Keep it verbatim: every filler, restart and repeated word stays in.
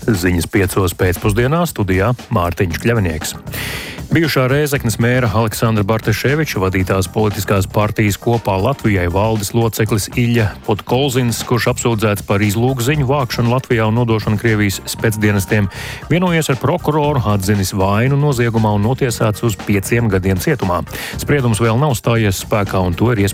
Ziņas piecos pēcpusdienā, studijā Mārtiņš Kļavinieks. Bijušā Rēzeknes mēra Aleksandra Bartaševiča vadītās politiskās partijas Kopā Latvijai valdes loceklis Iļa Podkolzins, kurš apsūdzēts par izlūgziņu vākšanu Latvijā un nodošanu Krievijas specdienestiem, vienojies ar prokuroru, atzinis vainu noziegumā un notiesāts uz pieciem gadiem cietumā. Spriedums vēl nav stājies spēkā un to ir iespējams